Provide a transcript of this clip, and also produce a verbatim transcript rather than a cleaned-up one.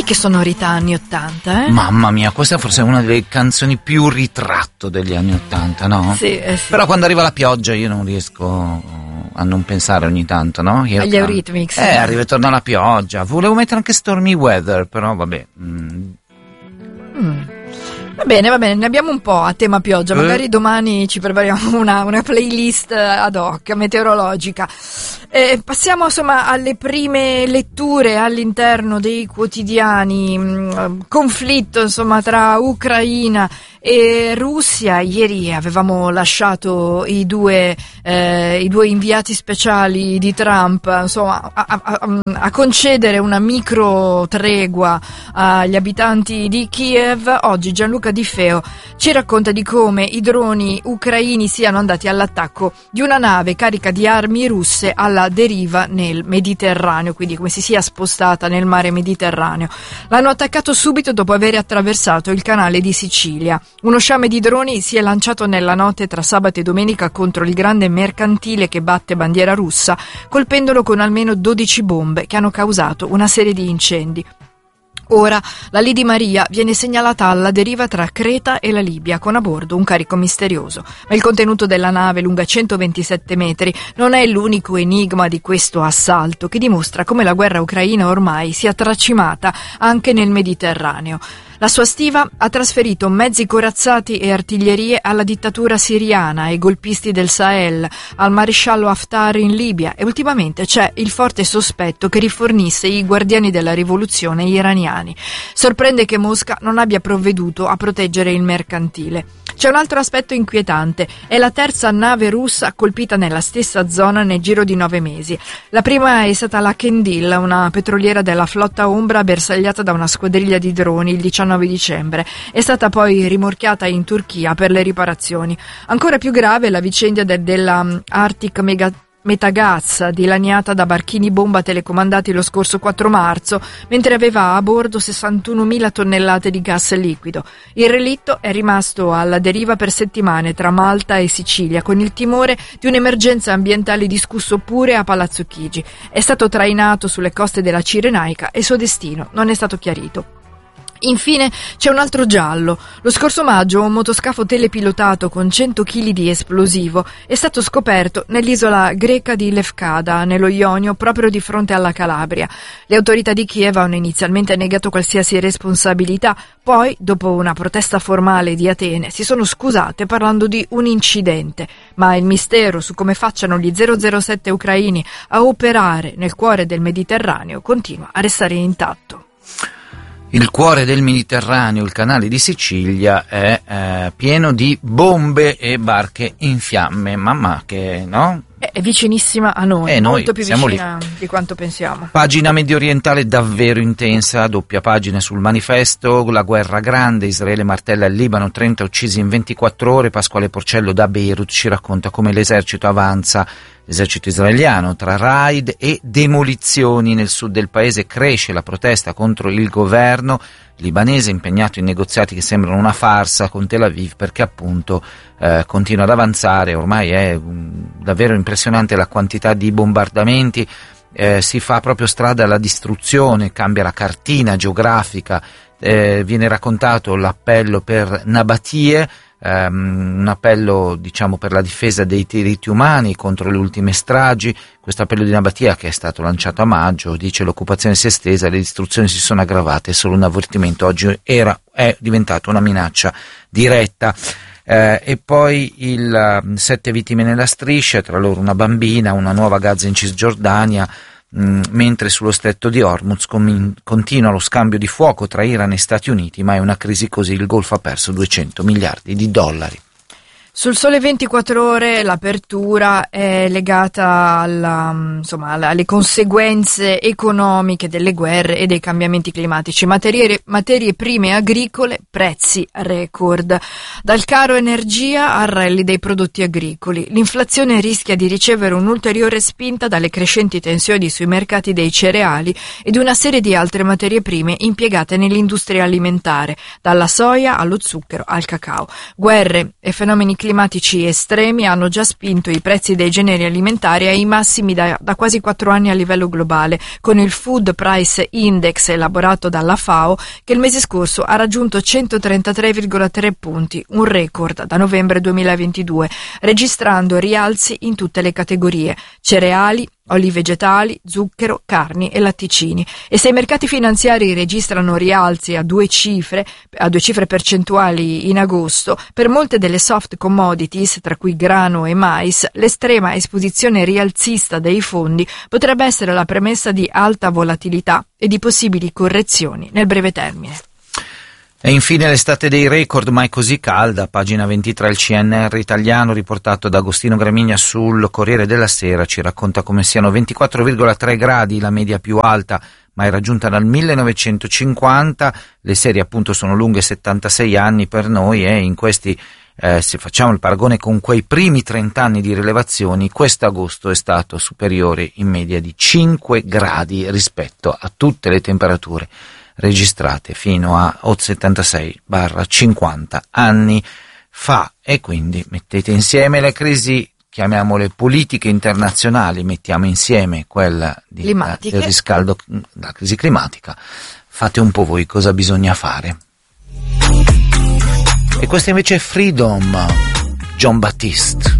che sonorità anni ottanta, eh? Mamma mia, questa forse è una delle canzoni più ritratto degli anni ottanta, no? Sì, eh sì. Però quando arriva la pioggia io non riesco a non pensare ogni tanto, no? Io Agli Eurythmics. Eh, arriva e torna la pioggia. Volevo mettere anche Stormy Weather, però vabbè. Mm. Mm. Va bene, va bene, ne abbiamo un po' a tema pioggia, magari eh. domani ci prepariamo una, una playlist ad hoc, meteorologica. Eh, passiamo insomma alle prime letture all'interno dei quotidiani. Mh, conflitto insomma tra Ucraina e Russia. Ieri avevamo lasciato i due, eh, i due inviati speciali di Trump insomma a, a, a, a concedere una micro tregua agli abitanti di Kiev. Oggi Gianluca Di Feo ci racconta di come i droni ucraini siano andati all'attacco di una nave carica di armi russe alla deriva nel Mediterraneo, quindi come si sia spostata nel mare Mediterraneo. L'hanno attaccato subito dopo aver attraversato il canale di Sicilia. Uno sciame di droni si è lanciato nella notte tra sabato e domenica contro il grande mercantile che batte bandiera russa, colpendolo con almeno dodici bombe che hanno causato una serie di incendi. Ora la Lady Maria viene segnalata alla deriva tra Creta e la Libia con a bordo un carico misterioso, ma il contenuto della nave lunga centoventisette metri non è l'unico enigma di questo assalto, che dimostra come la guerra ucraina ormai sia tracimata anche nel Mediterraneo. La sua stiva ha trasferito mezzi corazzati e artiglierie alla dittatura siriana, ai golpisti del Sahel, al maresciallo Haftar in Libia, e ultimamente c'è il forte sospetto che rifornisse i guardiani della rivoluzione iraniani. Sorprende che Mosca non abbia provveduto a proteggere il mercantile. C'è un altro aspetto inquietante: è la terza nave russa colpita nella stessa zona nel giro di nove mesi. La prima è stata la Kendil, una petroliera della flotta Ombra bersagliata da una squadriglia di droni il diciannove dicembre. È stata poi rimorchiata in Turchia per le riparazioni. Ancora più grave è la vicenda de- della Arctic Mega Metagaz, dilaniata da barchini bomba telecomandati lo scorso quattro marzo, mentre aveva a bordo sessantunomila tonnellate di gas liquido. Il relitto è rimasto alla deriva per settimane tra Malta e Sicilia, con il timore di un'emergenza ambientale discusso pure a Palazzo Chigi. È stato trainato sulle coste della Cirenaica e il suo destino non è stato chiarito. Infine c'è un altro giallo. Lo scorso maggio un motoscafo telepilotato con cento chili di esplosivo è stato scoperto nell'isola greca di Lefkada, nello Ionio, proprio di fronte alla Calabria. Le autorità di Kiev hanno inizialmente negato qualsiasi responsabilità, poi, dopo una protesta formale di Atene, si sono scusate parlando di un incidente. Ma il mistero su come facciano gli zero zero sette ucraini a operare nel cuore del Mediterraneo continua a restare intatto. Il cuore del Mediterraneo, il canale di Sicilia, è eh, pieno di bombe e barche in fiamme. Mamma che, no? È vicinissima a noi, eh, molto noi più siamo vicina lì. di quanto pensiamo. Pagina mediorientale davvero intensa, doppia pagina sul manifesto, la guerra grande, Israele martella il Libano, trenta uccisi in ventiquattro ore, Pasquale Porcello da Beirut ci racconta come l'esercito avanza, l'esercito israeliano, tra raid e demolizioni nel sud del paese, cresce la protesta contro il governo libanese impegnato in negoziati che sembrano una farsa con Tel Aviv, perché appunto eh, continua ad avanzare, ormai è um, davvero impressionante la quantità di bombardamenti, eh, si fa proprio strada alla distruzione, cambia la cartina geografica, eh, viene raccontato l'appello per Nabatie, Um, un appello diciamo per la difesa dei diritti umani contro le ultime stragi. Questo appello di Nabatia, che è stato lanciato a maggio, dice: l'occupazione si è estesa, le distruzioni si sono aggravate, è solo un avvertimento, oggi era, è diventato una minaccia diretta. Eh, e poi il uh, sette vittime nella striscia, tra loro una bambina, una nuova Gaza in Cisgiordania. Mm, mentre sullo stretto di Hormuz com- continua lo scambio di fuoco tra Iran e Stati Uniti, ma è una crisi così, il Golfo ha perso duecento miliardi di dollari. Sul Sole ventiquattro Ore l'apertura è legata alla, insomma, alle conseguenze economiche delle guerre e dei cambiamenti climatici. Materie, materie prime agricole, prezzi record. Dal caro energia al rally dei prodotti agricoli. L'inflazione rischia di ricevere un'ulteriore spinta dalle crescenti tensioni sui mercati dei cereali e di una serie di altre materie prime impiegate nell'industria alimentare, dalla soia allo zucchero al cacao. Guerre e fenomeni climatici climatici estremi hanno già spinto i prezzi dei generi alimentari ai massimi da, da quasi quattro anni a livello globale, con il Food Price Index elaborato dalla FAO che il mese scorso ha raggiunto centotrentatré virgola tre punti, un record da novembre duemilaventidue, registrando rialzi in tutte le categorie: cereali, oli vegetali, zucchero, carni e latticini. E se i mercati finanziari registrano rialzi a due cifre, a due cifre percentuali in agosto, per molte delle soft commodities, tra cui grano e mais, l'estrema esposizione rialzista dei fondi potrebbe essere la premessa di alta volatilità e di possibili correzioni nel breve termine. E infine l'estate dei record, mai così calda, pagina ventitré, il C N R italiano riportato da Agostino Gramigna sul Corriere della Sera ci racconta come siano ventiquattro virgola tre gradi, la media più alta mai raggiunta dal millenovecentocinquanta, le serie appunto sono lunghe settantasei anni per noi e in questi, eh, se facciamo il paragone con quei primi trenta anni di rilevazioni, quest'agosto è stato superiore in media di cinque gradi rispetto a tutte le temperature registrate fino a settantasei cinquanta anni fa. E quindi mettete insieme le crisi, chiamiamole politiche internazionali, mettiamo insieme quella di, Climatiche. del riscaldo, la crisi climatica, fate un po' voi cosa bisogna fare. E questo invece è Freedom, John Baptiste.